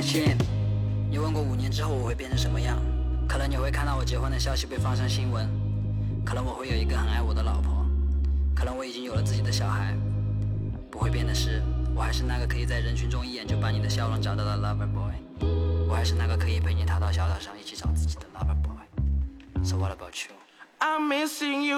亲，你问过5年之后我会变成什么样？可能你会看到我结婚的消息被放上新闻，可能我会有一个很爱我的老婆，可能我已经有了自己的小孩。不会变的是，我还是那个可以在人群中一眼就把你的笑容找到的 lover boy， 我还是那个可以陪你踏到小岛上一起找自己的 lover boy。So what about you? I'm missing you.